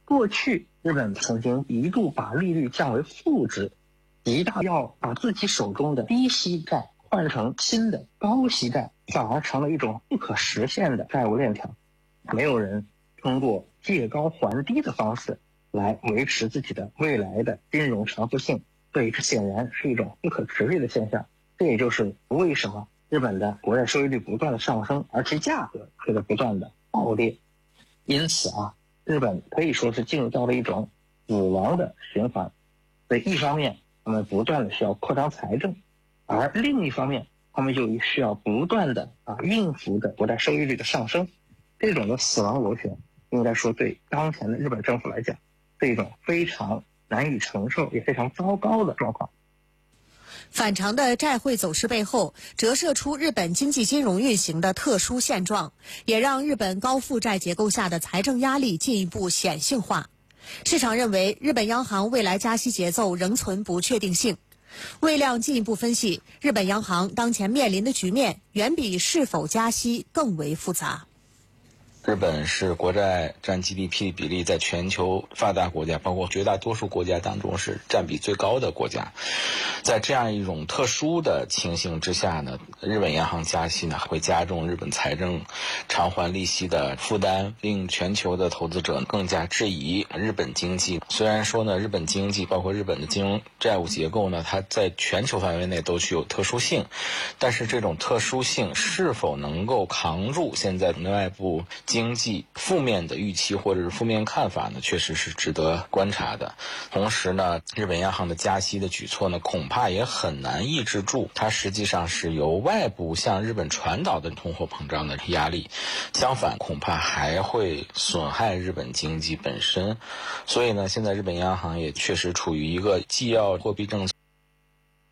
过去日本曾经一度把利率降为负值，极大要把自己手中的低息债换成新的高息债，反而成了一种不可实现的债务链条。没有人通过借高还低的方式来维持自己的未来的金融长期性，所以这显然是一种不可持续的现象。这也就是为什么日本的国债收益率不断的上升，而其价格却在不断的暴跌。因此日本可以说是进入到了一种死亡的循环。所以一方面他们不断的需要扩张财政，而另一方面他们又需要不断的应付的国债收益率的上升。这种的死亡螺旋应该说对当前的日本政府来讲是一种非常难以承受也非常糟糕的状况。 反常的债汇走势背后，折射出日本经济金融运行的特殊现状，也让日本高负债结构下的财政压力进一步显性化。市场认为，日本央行未来加息节奏仍存不确定性。魏亮进一步分析，日本央行当前面临的局面远比是否加息更为复杂。 日本是国债占 GDP 比例在全球发达国家，包括绝大多数国家当中是占比最高的国家。在这样一种特殊的情形之下呢，日本央行加息呢会加重日本财政偿还利息的负担，令全球的投资者更加质疑日本经济。虽然说呢，日本经济包括日本的金融债务结构呢，它在全球范围内都具有特殊性，但是这种特殊性是否能够扛住现在的外部经济负面的预期或者是负面看法呢，确实是值得观察的。同时呢，日本央行的加息的举措呢，恐怕也很难抑制住它实际上是由外部向日本传导的通货膨胀的压力，相反恐怕还会损害日本经济本身。所以呢，现在日本央行也确实处于一个既要货币政策